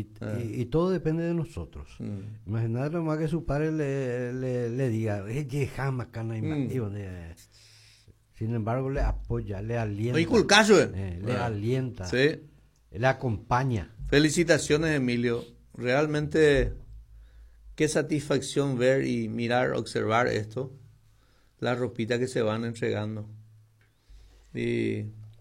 y todo depende de nosotros. Imagínate nomás que su padre le diga, jamás cana sin embargo le apoya, le alienta. Le alienta, sí. Le acompaña. Felicitaciones, Emilio. Realmente qué satisfacción ver y mirar, observar esto, la ropita que se van entregando. Y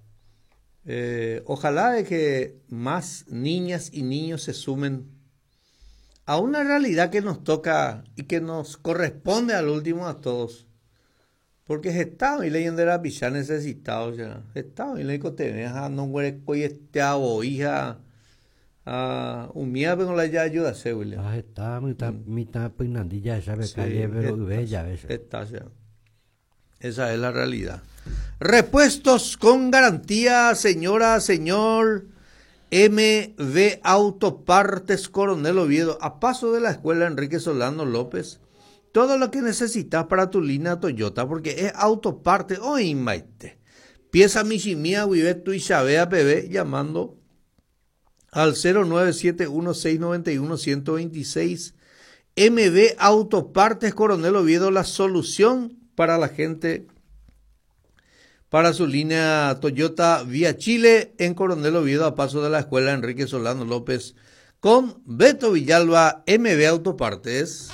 ojalá de que más niñas y niños se sumen a una realidad que nos toca y que nos corresponde al último a todos. Porque es estado y leyendo de la picha necesitado ya. Estado y leyendo te no hueco y este hija un mía pero la ya ayuda se William. Está mitad peinandilla esa calle pero bella esa. Está ya. Esa es la realidad. Repuestos con garantía, señora, señor. MV Autopartes Coronel Oviedo, a paso de la escuela Enrique Solano López. Todo lo que necesitas para tu línea Toyota, porque es autoparte o inmaite. Pieza Mishimia, Wibetu y Xabea PB, llamando al 0971-691-126. MB Autopartes Coronel Oviedo, la solución para la gente, para su línea Toyota vía Chile en Coronel Oviedo, a paso de la escuela Enrique Solano López, con Beto Villalba, MB Autopartes.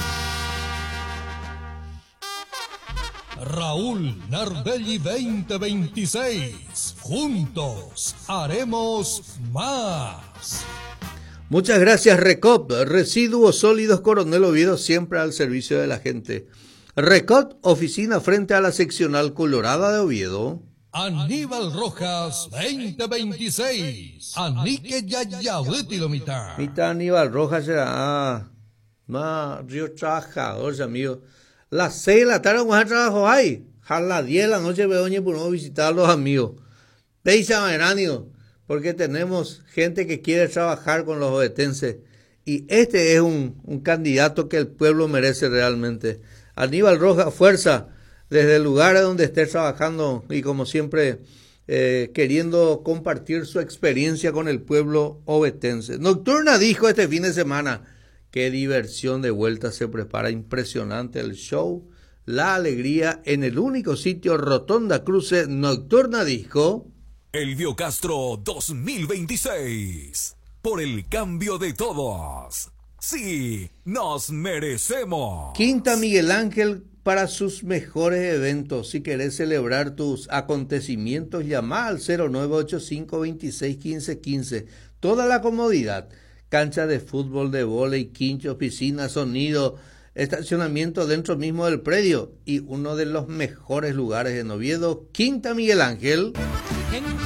Raúl Nardelli 2026. Juntos haremos más. Muchas gracias, Recop. Residuos sólidos Coronel Oviedo, siempre al servicio de la gente. Recop, oficina frente a la seccional Colorada de Oviedo. Aníbal Rojas 2026. Anique Yayabuti mitad. Mitad Aníbal Rojas será más río trabajador, amigo. Las 6 de la tarde vamos a trabajar ahí. A las 10 de la noche podemos visitar a los amigos. Peisa Maranio, porque tenemos gente que quiere trabajar con los ovetenses. Y este es un candidato que el pueblo merece realmente. Aníbal Rojas, fuerza, desde el lugar donde esté trabajando y como siempre queriendo compartir su experiencia con el pueblo ovetense. Nocturna dijo este fin de semana, qué diversión de vuelta se prepara, impresionante el show, la alegría en el único sitio Rotonda Cruce. Nocturna dijo, Elvio Castro 2026, por el cambio de todos. Sí, nos merecemos. Quinta Miguel Ángel para sus mejores eventos. Si querés celebrar tus acontecimientos, llama al 0985-261515. Toda la comodidad. Cancha de fútbol, de vóley, quincho, piscina, sonido, estacionamiento dentro mismo del predio. Y uno de los mejores lugares en Oviedo, Quinta Miguel Ángel.